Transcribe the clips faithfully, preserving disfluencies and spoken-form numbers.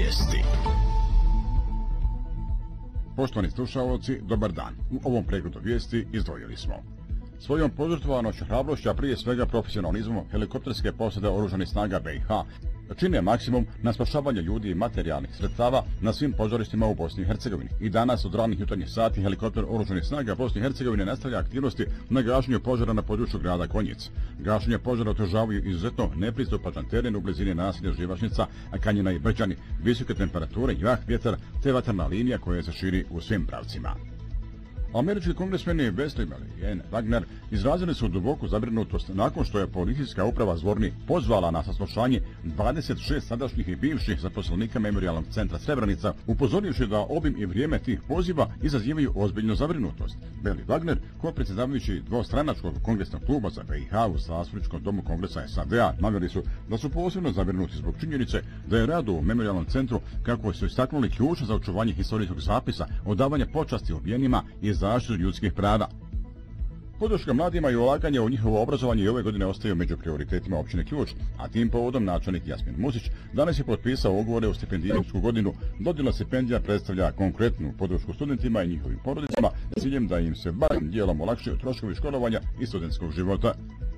Vijesti. Poštovani slušaoci, dobar dan. U ovom pregledu vijesti izdvojili smo: svojom požrtvovanošću, hrabrošću, a prije svega profesionalizmom, helikopterske posade oružanih snaga B i H čine maksimum na spašavanje ljudi i materijalnih sredstava na svim požarištima u Bosni i Hercegovini. I danas od ranih jutarnjih sati helikopter oružanih snaga Bosne i Hercegovine nastavlja aktivnosti na gašenju požara na području grada Konjic. Gašenje požara otežavaju izuzetno nepristupačan teren u blizini naselja Živašnica, Kanjina i Brđani, visoke temperature, jak vjetar te vatrna linija koja se širi u svim pravcima. Američki kongresmeni Wesley i Ann Wagner izrazili su duboku zabrinutost nakon što je policijska uprava Zvorni pozvala na saslušanje dvadeset šest sadašnjih i bivših zaposlenika Memorijalnog centra Srebrenica, upozorivši da obim i vrijeme tih poziva izazivaju ozbiljnu zabrinutost. Beli Wagner, ko predsjedavajući dvostranačkog kongresnog kluba za B i H u Zastupničkom domu Kongresa S A D-a, naveli su da su posebno zabrinuti zbog činjenice da je rad u Memorijalnom centru, kako su istaknuli, ključ za očuvanje historijskog zapisa, odavanje počasti ubijenima i zaštitu ljudskih prava. Podrška mladima i ulaganje u njihovo obrazovanje i ove godine ostaju među prioritetima općine Ključ, a tim povodom načelnik Jasmin Musić danas je potpisao ugovore o stipendijsku godinu. Dodjela stipendija predstavlja konkretnu podršku studentima i njihovim porodicama s ciljem da im se barem dijelom olakšaju troškovi školovanja i studentskog života.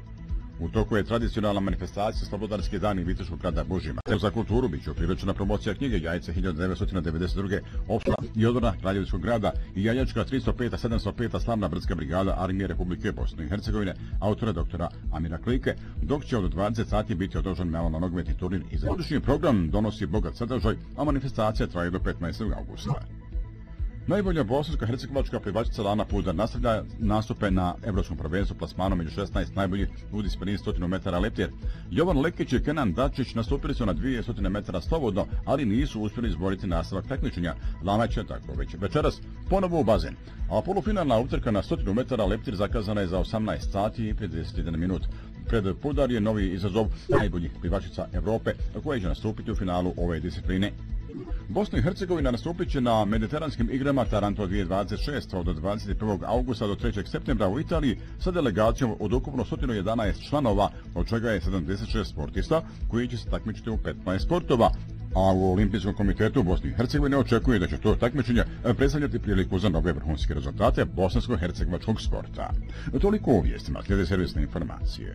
U toku je tradicionalna manifestacija Slobodarski dani Viteškog grada Božima. Za kulturu bit će upriličena promocija knjige Jajce hiljadu devetsto devedeset druge opština i odbrana Kraljevskog grada i Jajačka tristo peta sedamsto peta slavna brdska brigada Armije Republike Bosne i Hercegovine, autora doktora Amira Klike, dok će od dvadeset sati biti održan malano-nogometni turnir i godišnji program donosi bogat sadržaj, a manifestacija traje do petnaestog augusta. Najbolja bosansko-hercegovačka plivačica Lana Pudar nastavlja nastupe na Evropskom prvenstvu plasmanom među šesnaest najboljih u disciplini sto metara leptir. Jovan Lekić i Kenan Dačić nastupili su na dvjesto metara slobodno, ali nisu uspjeli izboriti nastavak takmičenja. Lana će tako već večeras ponovo u bazen. A polufinalna utrka na sto metara leptir zakazana je za osamnaest sati i trideset jedan minut. Pred Pudar je novi izazov najboljih plivačica Evrope, koja će nastupiti u finalu ove discipline. Bosna i Hercegovina nastupit će na Mediteranskim igrama Taranto dvije tisuće dvadeset šest od dvadeset prvog augusta do trećeg septembra u Italiji sa delegacijom od ukupno sto jedanaest članova, od čega je sedamdeset šest sportista koji će se takmičiti u petnaest sportova. A u Olimpijskom komitetu Bosne i Hercegovine očekuje da će to takmičenje predstavljati priliku za nove vrhunske rezultate bosansko-hercegovačkog sporta. Toliko u vijestima, slijede servisne informacije.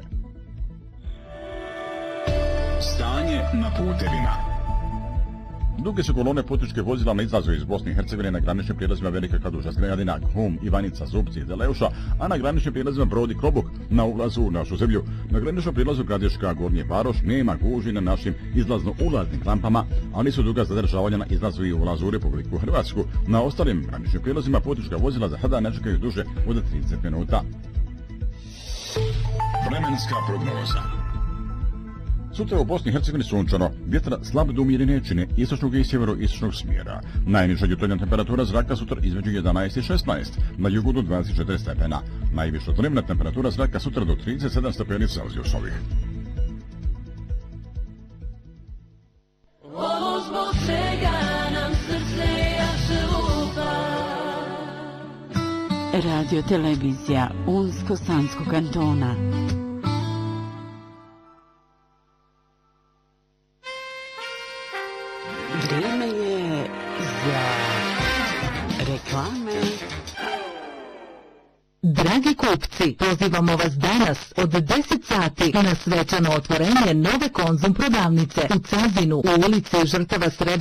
Stanje na putevima. Duge su kolone putničke vozila na izlazu iz Bosne i Hercegovine na graničnim prijelazima Velika Kaduša, Zgradina, Hum, Ivanica, Zubci i Deleuša, a na graničnim prijelazima Brod i Klobuk na ulazu u našu zemlju. Na graničnom prijelazu Gradiška, Gornje Varoš nema gužvi na našim izlazno-ulaznim rampama, ali su duga zadržavanja na izlazu i ulazu u Republiku Hrvatsku. Na ostalim graničnim prijelazima putnička vozila za sada ne čekaju duže od trideset minuta. Vremenska prognoza. Sutra u Bosni i Hercegovini sunčano, vjetar slab do umjerene čine istočnog i sjeveroistočnog smjera. Najniža jutarnja temperatura zraka sutra između jedanaest i šesnaest, na jugu do dvadeset četiri stepena. Najviša dnevna temperatura zraka sutra do trideset sedam stepeni Celzijusovih. Ovo zbog čega nam srce jače lupa. Radio televizija Unsko-Sanskog kantona. Vrijeme je za reklame. Dragi kupci, pozivamo vas danas od deset sati na svečano otvorenje nove Konzum prodavnice u Cazinu u ulici Žrtava Srebrenice.